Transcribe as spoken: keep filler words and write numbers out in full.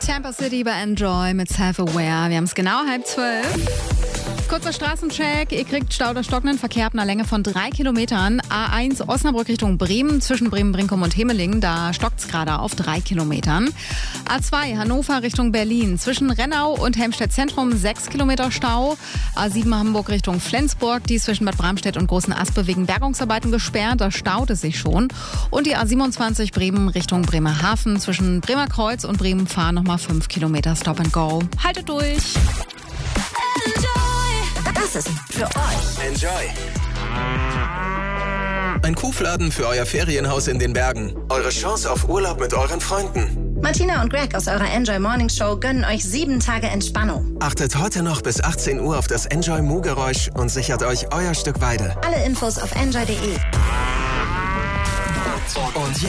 Tampa City bei Enjoy mit Self-Aware. Wir haben es genau halb zwölf. Kurzer Straßencheck. Ihr kriegt Stau oder stockenden Verkehr ab einer Länge von drei Kilometern. A eins Osnabrück Richtung Bremen, zwischen Bremen, Brinkum und Hemeling. Da stockt es gerade auf drei Kilometern. A zwei Hannover Richtung Berlin, zwischen Rennau und Helmstedt Zentrum sechs Kilometer Stau. A sieben Hamburg Richtung Flensburg, die ist zwischen Bad Bramstedt und Großen Aspe wegen Bergungsarbeiten gesperrt. Da staut es sich schon. Und die A siebenundzwanzig Bremen Richtung Bremerhaven, zwischen Bremer Kreuz und Bremen fahren nochmal fünf Kilometer Stop and Go. Haltet durch! Das ist für euch. Enjoy. Ein Kuhfladen für euer Ferienhaus in den Bergen. Eure Chance auf Urlaub mit euren Freunden. Martina und Greg aus eurer Enjoy Morning Show gönnen euch sieben Tage Entspannung. Achtet heute noch bis achtzehn Uhr auf das Enjoy Mu-Geräusch und sichert euch euer Stück Weide. Alle Infos auf enjoy punkt de. Und jetzt